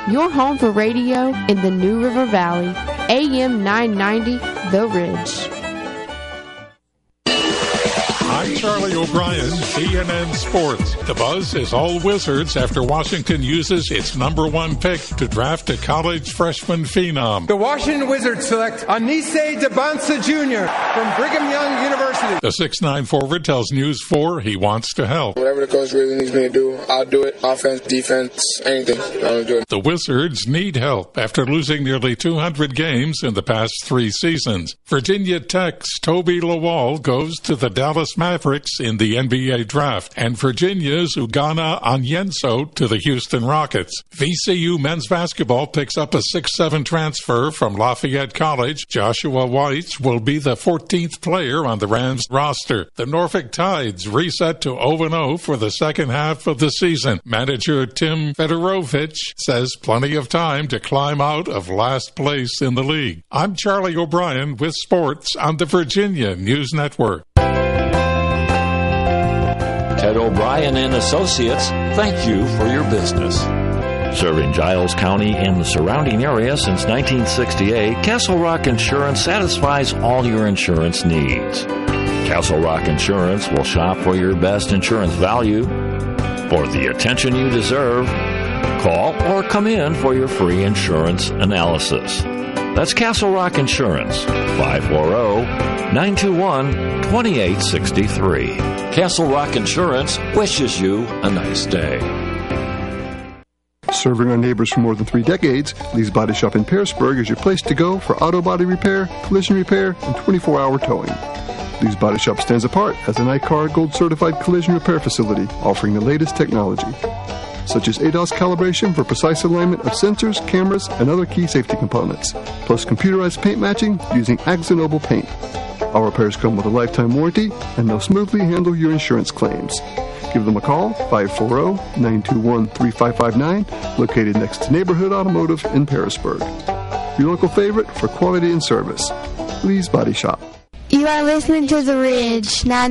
your home for radio in the New River Valley. AM 990, The Ridge. I'm Charlie O'Brien, CNN Sports. The buzz is all Wizards after Washington uses its number one pick to draft a college freshman phenom. The Washington Wizards select Anise Debansa Jr. from Brigham Young University. The 6'9" forward tells News 4 he wants to help. Whatever the coach really needs me to do, I'll do it. Offense, defense, anything. I'll do it. The Wizards need help after losing nearly 200 games in the past 3 seasons. Virginia Tech's Toby Lawal goes to the Dallas Mavericks in the NBA draft, and Virginia's Ugana Onyenso to the Houston Rockets. VCU men's basketball picks up a 6'7" transfer from Lafayette College. Joshua White will be the 14th player on the Rams roster. The Norfolk Tides reset to 0-0 for the second half of the season. Manager Tim Fedorovich says plenty of time to climb out of last place in the league. I'm Charlie O'Brien with sports on the Virginia News Network. Ted O'Brien and Associates, thank you for your business. Serving Giles County and the surrounding area since 1968, Castle Rock Insurance satisfies all your insurance needs. Castle Rock Insurance will shop for your best insurance value. For the attention you deserve, call or come in for your free insurance analysis. That's Castle Rock Insurance, 540-921-2863. Castle Rock Insurance wishes you a nice day. Serving our neighbors for more than 3 decades, Lee's Body Shop in Pearisburg is your place to go for auto body repair, collision repair, and 24-hour towing. Lee's Body Shop stands apart as an ICAR Gold Certified collision repair facility offering the latest technology, such as ADAS calibration for precise alignment of sensors, cameras, and other key safety components, plus computerized paint matching using Axanoble paint. Our repairs come with a lifetime warranty, and they'll smoothly handle your insurance claims. Give them a call, 540-921-3559, located next to Neighborhood Automotive in Pearisburg. Your local favorite for quality and service, Lee's Body Shop. You are listening to The Ridge,